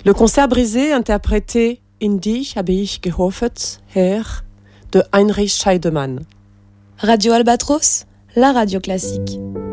Le concert brisé, interprété In dich habe ich gehofft, Herr, de Heinrich Scheidemann. Radio Albatros, la radio classique.